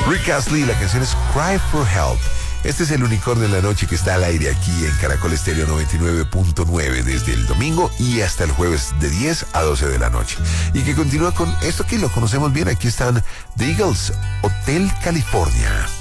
Rick Astley, la canción es Cry for Help. Este es el Unicornio en la Noche que está al aire aquí en Caracol Estéreo 99.9 desde el domingo y hasta el jueves de 10 a 12 de la noche. Y que continúa con esto que lo conocemos bien. Aquí están The Eagles, Hotel California.